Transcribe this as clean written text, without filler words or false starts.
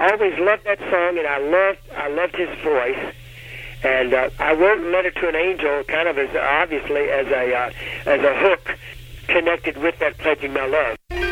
always loved that song, and I loved his voice. And I wrote Letter to an Angel kind of as obviously as a hook connected with that Pledging My Love.